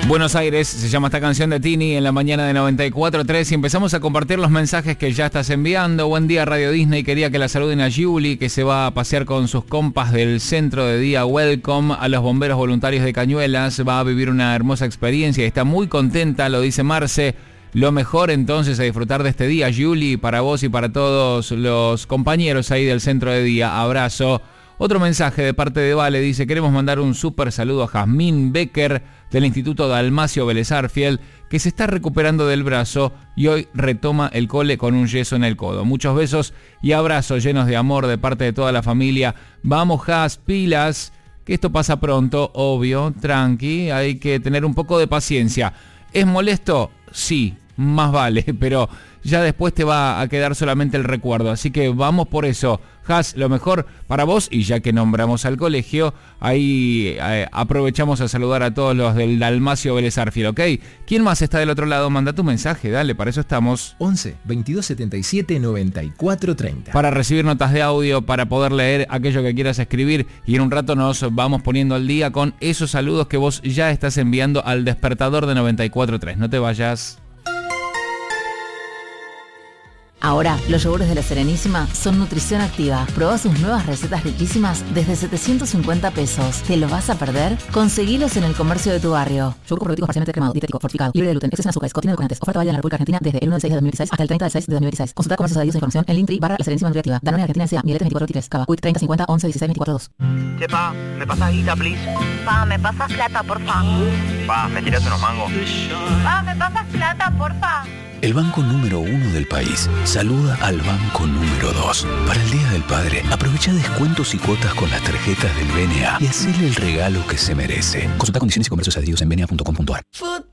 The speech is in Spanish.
Buenos Aires, se llama esta canción de Tini en la mañana de 94.3 y empezamos a compartir los mensajes que ya estás enviando. Buen día Radio Disney, quería que la saluden a Julie, que se va a pasear con sus compas del centro de día Welcome, a los bomberos voluntarios de Cañuelas, va a vivir una hermosa experiencia y está muy contenta, lo dice Marce. Lo mejor entonces a disfrutar de este día, Julie, para vos y para todos los compañeros ahí del centro de día. Abrazo. Otro mensaje de parte de Vale, dice, queremos mandar un súper saludo a Jazmín Becker del Instituto Dalmacio Vélez Arfield, que se está recuperando del brazo y hoy retoma el cole con un yeso en el codo. Muchos besos y abrazos llenos de amor de parte de toda la familia. Vamos, Jaz, pilas, que esto pasa pronto, obvio, tranqui, hay que tener un poco de paciencia. ¿Es molesto? Sí, más vale, pero ya después te va a quedar solamente el recuerdo, así que vamos por eso. Jaz, lo mejor para vos, y ya que nombramos al colegio, ahí aprovechamos a saludar a todos los del Dalmacio Vélez Arfield, ¿ok? ¿Quién más está del otro lado? Manda tu mensaje, dale, para eso estamos. 11 22 77 94 30. Para recibir notas de audio, para poder leer aquello que quieras escribir, y en un rato nos vamos poniendo al día con esos saludos que vos ya estás enviando al despertador de 94.3. No te vayas. Ahora, los yogures de La Serenísima son nutrición activa. Probá sus nuevas recetas riquísimas desde 750 pesos. ¿Te lo vas a perder? Conseguilos en el comercio de tu barrio. Yogur probiótico parcialmente cremado, dietético, fortificado, libre de gluten, exceso en azúcares, contiene edulcorantes. Oferta válida en la República Argentina desde el 1 del 6 de 2016 hasta el 30 del 6 de 2016. Consulta comercios adheridos a información en Linktree / La Serenísima Nutriactiva. Danone Argentina S.A. Mieletes 2423. Cava. Quick 30 50 11 16 24 2. Chepa, ¿me pasas guita, please? Pa, ¿me pasas plata, porfa? Pa, ¿me tiras unos mangos? Pa, ¿me pasas plata, porfa? El banco número 1 del país saluda al banco número 2. Para el Día del Padre, aprovecha descuentos y cuotas con las tarjetas del BNA y hacele el regalo que se merece. Consulta condiciones y comercios adheridos en bna.com.ar.